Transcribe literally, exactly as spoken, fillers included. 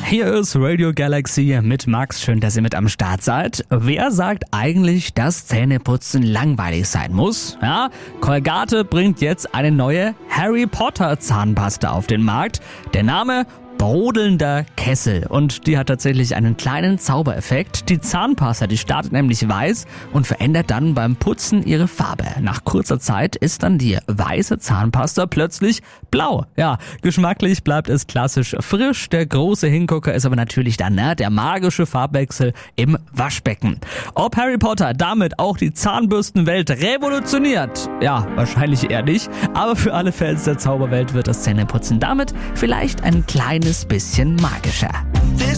Hier ist Radio Galaxy mit Max. Schön, dass ihr mit am Start seid. Wer sagt eigentlich, dass Zähneputzen langweilig sein muss? Ja, Colgate bringt jetzt eine neue Harry Potter Zahnpasta auf den Markt. Der Name: brodelnder Kessel, und die hat tatsächlich einen kleinen Zaubereffekt. Die Zahnpasta, die startet nämlich weiß und verändert dann beim Putzen ihre Farbe. Nach kurzer Zeit ist dann die weiße Zahnpasta plötzlich blau. Ja, geschmacklich bleibt es klassisch frisch. Der große Hingucker ist aber natürlich dann ne, der magische Farbwechsel im Waschbecken. Ob Harry Potter damit auch die Zahnbürstenwelt revolutioniert? Ja, wahrscheinlich eher nicht. Aber für alle Fans der Zauberwelt wird das Zähneputzen damit vielleicht ein kleines bisschen magischer.